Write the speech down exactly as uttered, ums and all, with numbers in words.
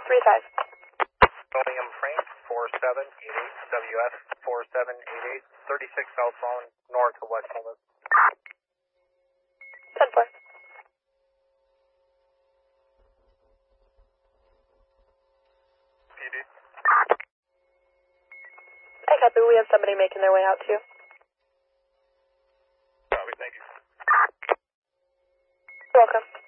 three five. William Frank, four seven eight eight, W S four seven eight eight, thirty-six southbound, north of West Plymouth. ten four. P D. I copy. We have somebody making their way out too. Copy, thank you. You're welcome.